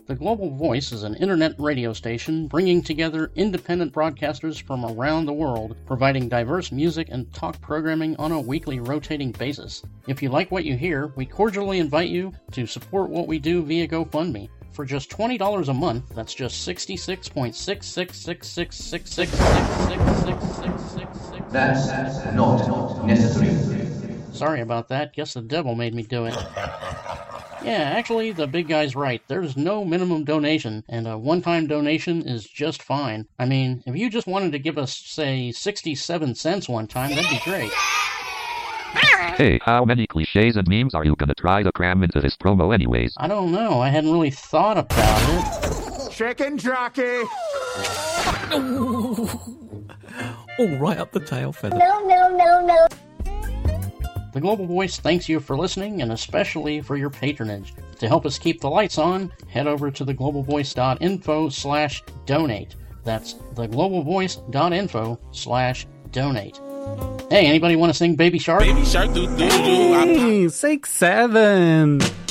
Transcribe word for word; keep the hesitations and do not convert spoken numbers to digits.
The Global Voice is an internet radio station bringing together independent broadcasters from around the world, providing diverse music and talk programming on a weekly rotating basis. If you like what you hear, we cordially invite you to support what we do via GoFundMe. For just twenty dollars a month, that's just sixty-six point six six six six six six six six six six six. That's not necessary. Sorry about that. Guess the devil made me do it. Yeah, actually, the big guy's right. There's no minimum donation, and a one-time donation is just fine. I mean, if you just wanted to give us, say, sixty-seven cents one time, that'd be great. Hey, how many cliches and memes are you gonna try to cram into this promo anyways? I don't know. I hadn't really thought about it. Chicken jockey! All right up the tail feather. No, no, no, no. The Global Voice thanks you for listening, and especially for your patronage. To help us keep the lights on, head over to theglobalvoice.info slash donate. That's theglobalvoice.info slash donate. Hey, anybody want to sing Baby Shark? Baby Shark, doo doo doo. Hey, six, seven.